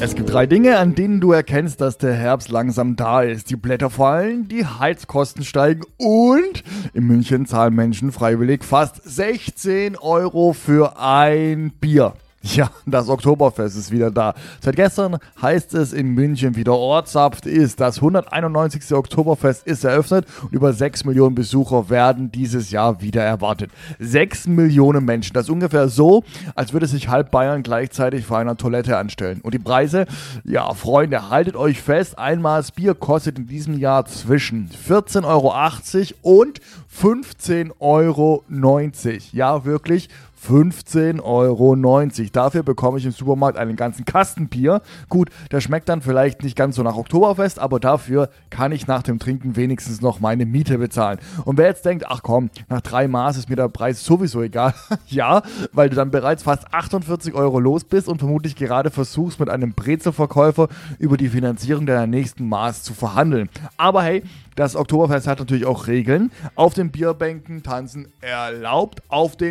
Es gibt 3 Dinge, an denen du erkennst, dass der Herbst langsam da ist. Die Blätter fallen, die Heizkosten steigen und in München zahlen Menschen freiwillig fast 16 € für ein Bier. Ja, das Oktoberfest ist wieder da. Seit gestern heißt es in München wieder Ortssaft ist. Das 191. Oktoberfest ist eröffnet und über 6 Millionen Besucher werden dieses Jahr wieder erwartet. 6 Millionen Menschen. Das ist ungefähr so, als würde sich halb Bayern gleichzeitig vor einer Toilette anstellen. Und die Preise? Ja, Freunde, haltet euch fest. Ein Maß Bier kostet in diesem Jahr zwischen 14,80 € und 15,90 €. Ja, wirklich. 15,90 €. Dafür bekomme ich im Supermarkt einen ganzen Kasten Bier. Gut, der schmeckt dann vielleicht nicht ganz so nach Oktoberfest, aber dafür kann ich nach dem Trinken wenigstens noch meine Miete bezahlen. Und wer jetzt denkt, ach komm, nach 3 Maß ist mir der Preis sowieso egal. Ja, weil du dann bereits fast 48 € los bist und vermutlich gerade versuchst, mit einem Brezelverkäufer über die Finanzierung deiner nächsten Maß zu verhandeln. Aber hey, das Oktoberfest hat natürlich auch Regeln. Auf den Bierbänken tanzen erlaubt, auf den